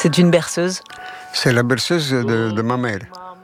C'est une berceuse? C'est la berceuse de ma mère.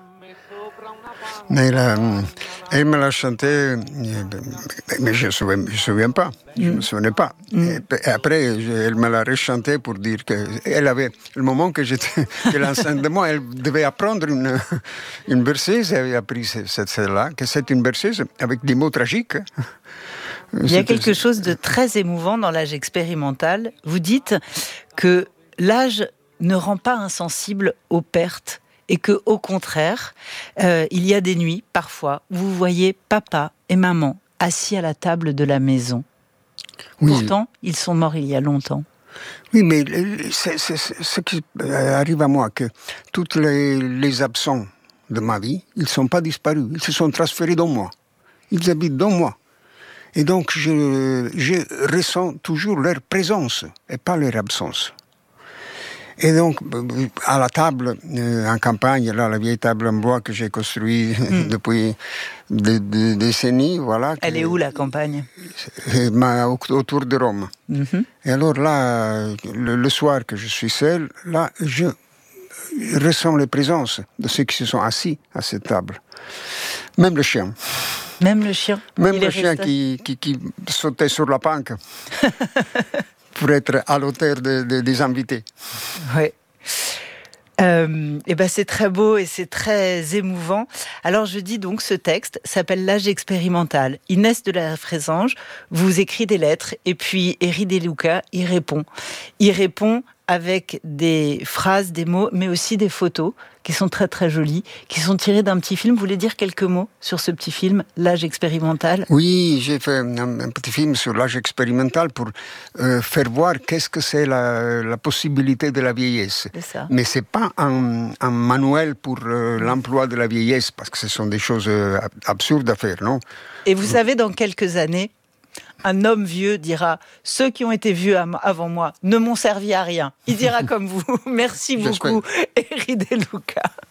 Mais elle me l'a chanté, mais je me souviens pas. Je me souvenais pas. Et après, elle me l'a rechanté pour dire qu'elle avait, le moment que qu'elle est enceinte de moi, elle devait apprendre une berceuse. Elle avait appris celle-là, que c'est une berceuse avec des mots tragiques. Il y a quelque chose de très émouvant dans l'âge expérimental. Vous dites que l'âge ne rend pas insensible aux pertes. Et que, au contraire, il y a des nuits, parfois, où vous voyez papa et maman assis à la table de la maison. Oui. Pourtant, ils sont morts il y a longtemps. Oui, mais c'est ce qui arrive à moi, que tous les absents de ma vie, ils ne sont pas disparus, ils se sont transférés dans moi. Ils habitent dans moi. Et donc, je ressens toujours leur présence et pas leur absence. Et donc, à la table, en campagne, là, la vieille table en bois que j'ai construite depuis des décennies, voilà. Elle est où, la campagne? Autour de Rome. Et alors là, le soir que je suis seul, là, je ressens les présences de ceux qui se sont assis à cette table. Même le chien. Même le chien? Même le chien qui sautait sur la panque. Pour être à l'auteur des invités. Oui. Et ben c'est très beau et c'est très émouvant. Alors je dis donc, ce texte s'appelle L'âge expérimental. Inès de la Frésange vous écrit des lettres et puis Eri De Luca y répond. Il répond avec des phrases, des mots, mais aussi des photos qui sont très très jolies, qui sont tirées d'un petit film. Vous voulez dire quelques mots sur ce petit film, L'âge expérimental? Oui, j'ai fait un petit film sur l'âge expérimental pour faire voir qu'est-ce que c'est la possibilité de la vieillesse. C'est ça. Mais c'est pas un manuel pour l'emploi de la vieillesse, parce que ce sont des choses absurdes à faire, non? Et vous savez, dans quelques années, un homme vieux dira « Ceux qui ont été vieux avant moi ne m'ont servi à rien ». Il dira comme vous. Merci beaucoup, Eri De Luca.